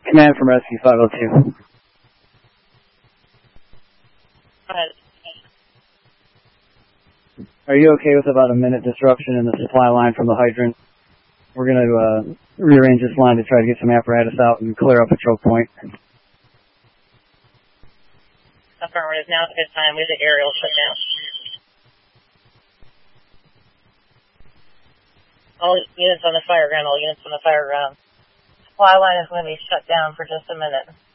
Command from Rescue 502. Are you okay with about a minute disruption in the supply line from the hydrant? We're going to rearrange this line to try to get some apparatus out and clear up a choke point. Affirmative. Now's a good time. We have the aerial shut down. All units on the fire ground. Supply line is going to be shut down for just a minute.